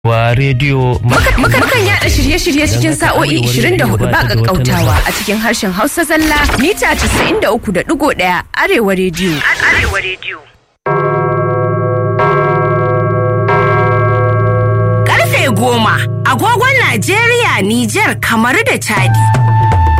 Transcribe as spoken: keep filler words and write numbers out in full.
wa rediyo Mukan yada shirye-shirye cikin sa'o'i ishirin da hudu ba kakkautawa a cikin harshen Hausa zalla mita casa'in da uku da ɗigo ɗaya Arewa rediyo. Arewa rediyo. Karfe goma agogon Najeriya, Nijar, Kamaru da Chadi.